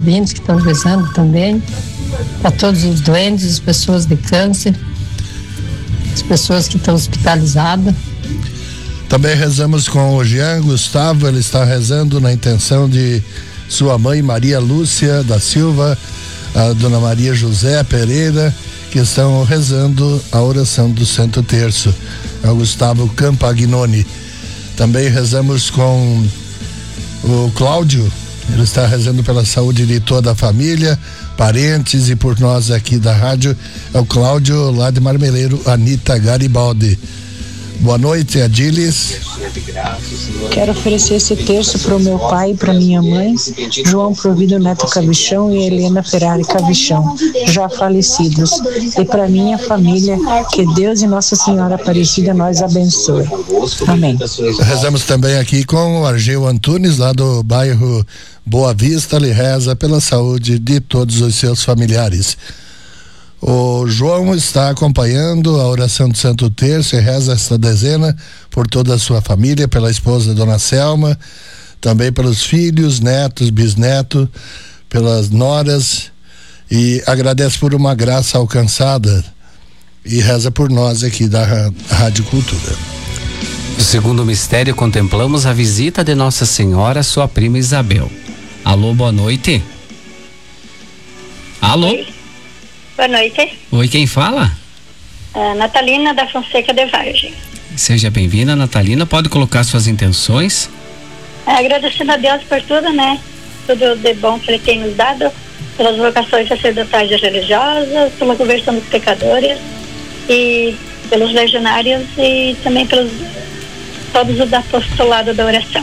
ouvintes que estão rezando também, para todos os doentes, as pessoas de câncer, as pessoas que estão hospitalizadas. Também rezamos com o Jean Gustavo, ele está rezando na intenção de sua mãe Maria Lúcia da Silva, a dona Maria José Pereira, que estão rezando a oração do Santo Terço. É o Gustavo Campagnoni. Também rezamos com o Cláudio, ele está rezando pela saúde de toda a família, parentes e por nós aqui da rádio. É o Cláudio lá de Marmeleiro, Anita Garibaldi. Boa noite, Adilis. Quero oferecer esse terço para o meu pai e para minha mãe, João Provido Neto Cavichão e Helena Ferrari Cavichão, já falecidos, e para minha família, que Deus e Nossa Senhora Aparecida nos abençoe. Amém. Rezamos também aqui com o Argeu Antunes, lá do bairro Boa Vista. Ele reza pela saúde de todos os seus familiares. O João está acompanhando a oração do Santo Terço e reza esta dezena por toda a sua família, pela esposa Dona Selma, também pelos filhos, netos, bisnetos, pelas noras, e agradece por uma graça alcançada e reza por nós aqui da Rádio Cultura. No segundo mistério, contemplamos a visita de Nossa Senhora à sua prima Isabel. Alô, boa noite. Alô? Boa noite. Oi, quem fala? Natalina da Fonseca de Vargem. Seja bem-vinda, Natalina. Pode colocar suas intenções? Agradecendo a Deus por tudo, né? Tudo de bom que Ele tem nos dado, pelas vocações sacerdotais e religiosas, pela conversão dos pecadores e pelos legionários e também pelos todos os apostolados da oração.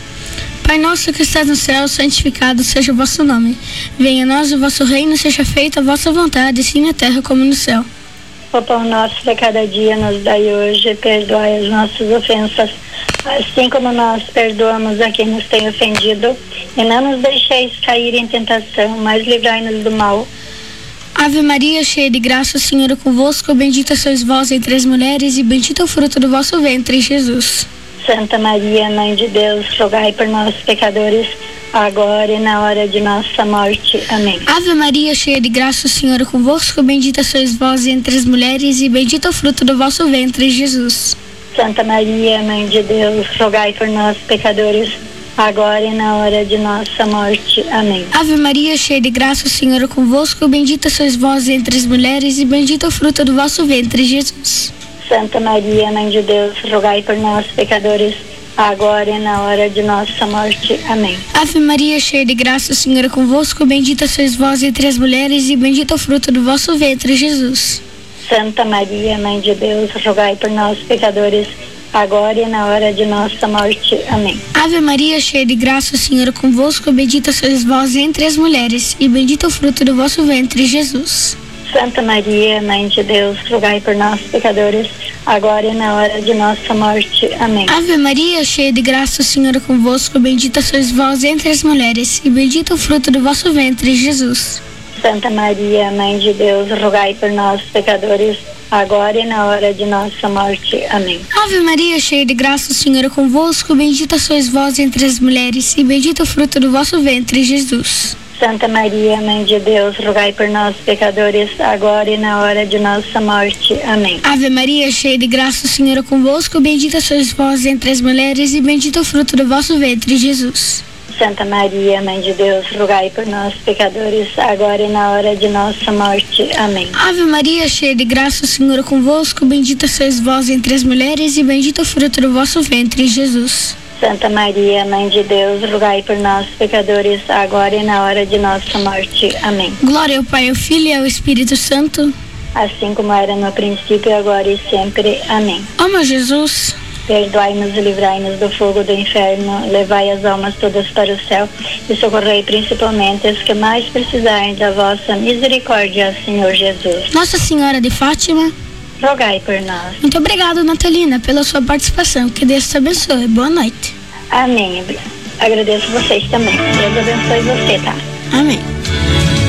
Pai nosso que estás no céu, santificado seja o vosso nome. Venha a nós o vosso reino, seja feita a vossa vontade, assim na terra como no céu. O pão nosso de cada dia nos dai hoje, perdoai as nossas ofensas, assim como nós perdoamos a quem nos tem ofendido, e não nos deixeis cair em tentação, mas livrai-nos do mal. Ave Maria, cheia de graça, o Senhor é convosco, bendita sois vós entre as mulheres, e bendito é o fruto do vosso ventre, Jesus. Santa Maria, Mãe de Deus, rogai por nós, pecadores, agora e na hora de nossa morte. Amém. Ave Maria, cheia de graça, o Senhor é convosco, bendita sois vós entre as mulheres, e bendito é o fruto do vosso ventre, Jesus. Santa Maria, Mãe de Deus, rogai por nós, pecadores, agora e na hora de nossa morte. Amém. Ave Maria, cheia de graça, o Senhor é convosco, bendita sois vós entre as mulheres, e bendito é o fruto do vosso ventre, Jesus. Santa Maria, Mãe de Deus, rogai por nós, pecadores, agora e na hora de nossa morte. Amém. Ave Maria, cheia de graça, o Senhor é convosco, bendita sois vós entre as mulheres, e bendito é o fruto do vosso ventre, Jesus. Santa Maria, Mãe de Deus, rogai por nós, pecadores, agora e na hora de nossa morte. Amém. Ave Maria, cheia de graça, o Senhor é convosco, bendita sois vós entre as mulheres, e bendito é o fruto do vosso ventre, Jesus. Santa Maria, Mãe de Deus, rogai por nós, pecadores, agora e na hora de nossa morte. Amém. Ave Maria, cheia de graça, o Senhor é convosco, bendita sois vós entre as mulheres, e bendito é o fruto do vosso ventre, Jesus. Santa Maria, Mãe de Deus, rogai por nós, pecadores, agora e na hora de nossa morte. Amém. Ave Maria, cheia de graça, o Senhor é convosco, bendita sois vós entre as mulheres, e bendito é o fruto do vosso ventre, Jesus. Santa Maria, Mãe de Deus, rogai por nós, pecadores, agora e na hora de nossa morte. Amém. Ave Maria, cheia de graça, o Senhor é convosco, bendita sois vós entre as mulheres, e bendito é o fruto do vosso ventre, Jesus. Santa Maria, Mãe de Deus, rogai por nós, pecadores, agora e na hora de nossa morte. Amém. Ave Maria, cheia de graça, o Senhor é convosco, bendita sois vós entre as mulheres, e bendito é o fruto do vosso ventre, Jesus. Santa Maria, Mãe de Deus, rogai por nós, pecadores, agora e na hora de nossa morte. Amém. Glória ao Pai, ao Filho e ao Espírito Santo, assim como era no princípio, agora e sempre. Amém. Ó meu Jesus, perdoai-nos e livrai-nos do fogo do inferno, levai as almas todas para o céu e socorrei principalmente as que mais precisarem da vossa misericórdia, Senhor Jesus. Nossa Senhora de Fátima, rogai por nós. Muito obrigado, Natalina, pela sua participação. Que Deus te abençoe. Boa noite. Amém. Agradeço vocês também. Deus abençoe você, tá? Amém.